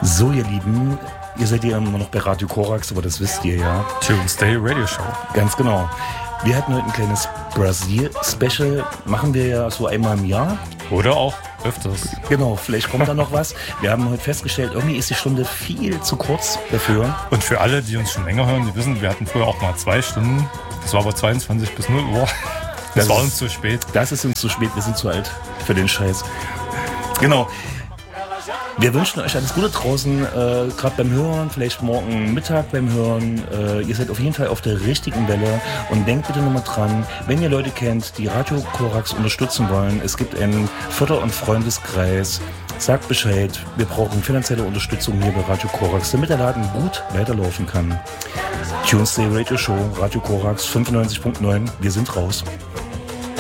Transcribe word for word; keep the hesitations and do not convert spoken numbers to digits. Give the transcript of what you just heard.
So, ihr Lieben, ihr seid ja immer noch bei Radio Korax, aber das wisst ihr ja. Tuesday Radio Show. Ganz genau. Wir hatten heute ein kleines Brasil-Special. Machen wir ja so einmal im Jahr. Oder auch öfters. Genau, vielleicht kommt da noch was. Wir haben heute festgestellt, irgendwie ist die Stunde viel zu kurz dafür. Und für alle, die uns schon länger hören, die wissen, wir hatten früher auch mal zwei Stunden. Das war aber zweiundzwanzig bis null Uhr. Das, das war uns zu spät. Das ist uns zu spät, wir sind zu alt für den Scheiß. Genau. Wir wünschen euch alles Gute draußen, äh, gerade beim Hören, vielleicht morgen Mittag beim Hören. Äh, ihr seid auf jeden Fall auf der richtigen Welle und denkt bitte nochmal dran, wenn ihr Leute kennt, die Radio Korax unterstützen wollen, es gibt einen Förder- und Freundeskreis, sagt Bescheid, wir brauchen finanzielle Unterstützung hier bei Radio Korax, damit der Laden gut weiterlaufen kann. Tuesday Radio Show, Radio Korax fünfundneunzig Komma neun, wir sind raus.